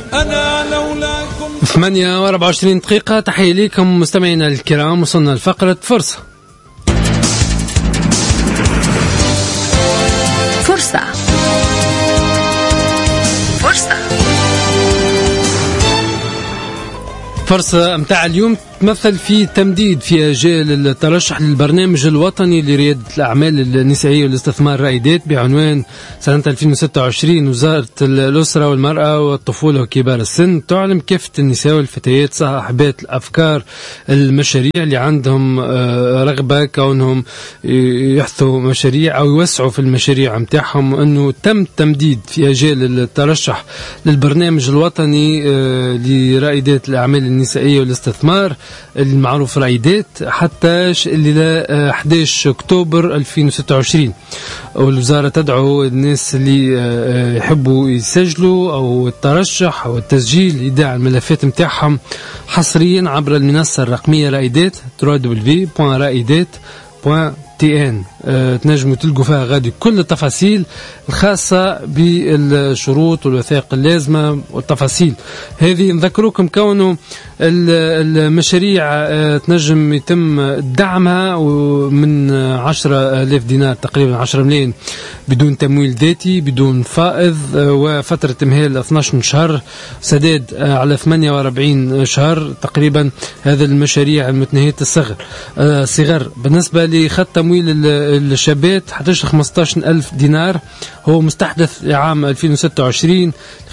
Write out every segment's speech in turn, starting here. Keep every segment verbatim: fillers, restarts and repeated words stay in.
أنا لولاكم. ثمانية وأربعة وعشرين دقيقة. تحية لكم مستمعينا الكرام. وصلنا لفقرة فرصة. فرصة فرصة فرصة متاع اليوم تمثل في تمديد في أجال الترشح للبرنامج الوطني لريادة الأعمال النسائية والاستثمار الرائدات بعنوان سنة ألفين وستة وعشرين. وزارة الأسرة والمرأة والطفولة وكبار السن تعلم كافة النساء والفتيات صاحبات الأفكار المشاريع اللي عندهم رغبة كونهم يحثوا مشاريع أو يوسعوا في المشاريع متاعهم أنه تم تمديد في أجال الترشح للبرنامج الوطني لرائدات الأعمال النسائية والاستثمار المعروف رائدات حتى إلى أحد عشر أكتوبر ألفين وستة وعشرين. والوزارة تدعو الناس اللي يحبوا يسجلوا أو الترشح أو التسجيل إيداع الملفات متاعهم حصريا عبر المنصة الرقمية رائدات دبليو دبليو دبليو دوت رائدات دوت تي ان. أه تنجموا تلقوا فيها غادي كل التفاصيل الخاصة بالشروط والوثائق اللازمة والتفاصيل هذه. نذكروكم كونه المشاريع أه تنجم يتم دعمها من عشرة آلاف دينار تقريبا عشرة ملايين بدون تمويل ذاتي بدون فائض، أه وفترة تمهيل اثني عشر شهر، سداد أه على ثمانية وأربعين شهر تقريبا. هذا المشاريع المتناهية الصغر أه صغر. بالنسبة لخط تمويل الشابات حتى خمسطاش ألف دينار، هو مستحدث لعام ألفين وستة وعشرين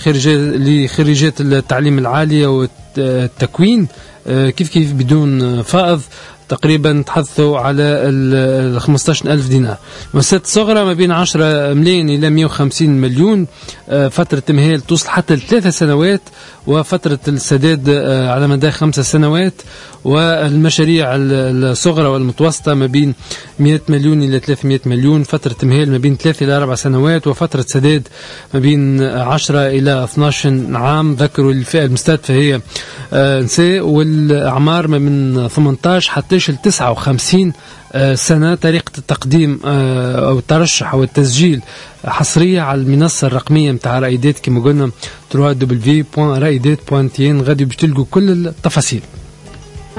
لخريجات التعليم العالي والتكوين كيف كيف بدون فائض تقريبا تحدثوا على ال خمسطاش ألف دينار. مؤسسات الصغرى ما بين عشرة ملايين إلى مئة وخمسين مليون، فترة تمهيل توصل حتى لثلاثة سنوات وفترة السداد على مدى خمسة سنوات. والمشاريع الصغرى والمتوسطة ما بين مئة مليون إلى ثلاثمئة مليون، فترة تمهيل ما بين ثلاثة إلى أربع سنوات وفترة سداد ما بين عشرة إلى اثني عشر عام. ذكروا الفئة المستهدفة هي نساء والأعمار ما من ثمانية عشر حتى تسعة وخمسين سنة. طريقة التقديم أو الترشح أو التسجيل حصرية على المنصة الرقمية متاع رائدات كما قلنا دبليو دبليو دبليو دوت رائدات دوت تي ان. غادي باش تلقوا كل التفاصيل.